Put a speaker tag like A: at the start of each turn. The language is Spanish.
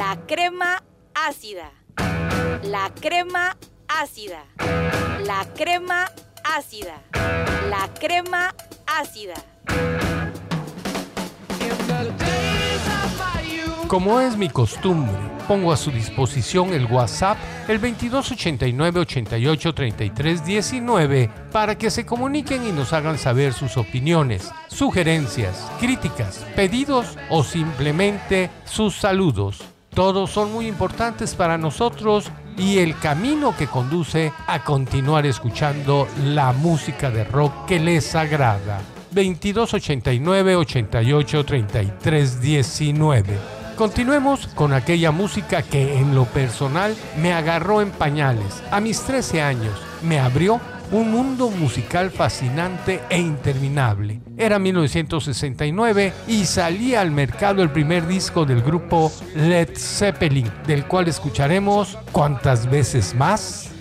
A: La crema ácida. La crema ácida. La crema ácida. La crema ácida.
B: Como es mi costumbre, pongo a su disposición el WhatsApp, el 2289-883319, para que se comuniquen y nos hagan saber sus opiniones, sugerencias, críticas, pedidos o simplemente sus saludos. Todos son muy importantes para nosotros y el camino que conduce a continuar escuchando la música de rock que les agrada. 2289-883319. Continuemos con aquella música que en lo personal me agarró en pañales. A mis 13 años me abrió un mundo musical fascinante e interminable. Era 1969 y salía al mercado el primer disco del grupo Led Zeppelin, del cual escucharemos ¿Cuántas veces más?